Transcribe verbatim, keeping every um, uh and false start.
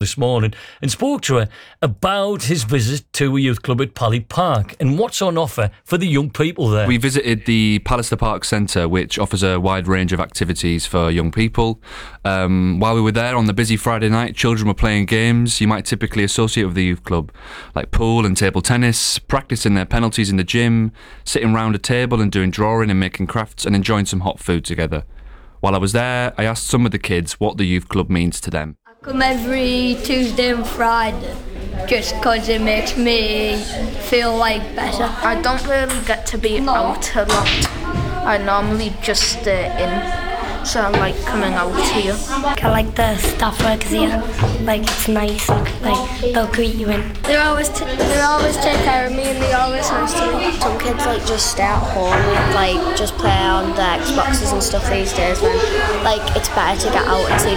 this morning and spoke to her about his visit to a youth club at Pally Park and what's on offer for the young people there. We visited the Pallister Park Centre, which offers a wide range of activities for young people. Um, while we were there on the busy Friday night, children were playing games you might typically associate with the youth club, like pool and table tennis, practicing their penalties in the gym, sitting round a table and doing drawing and making crafts and enjoying some hot food together. While I was there, I asked some of the kids what the youth club means to them. I come every Tuesday and Friday just because it makes me feel like better. I don't really get to be no. out a lot. I normally just stay in. So I like coming out here. I like the staff workers here. Like, it's nice. Like, they'll greet you in. They always t- they always take care of me and they always nice to me. Some kids like just stay at home and like just play on their Xboxes and stuff these days. When like it's better to get out and see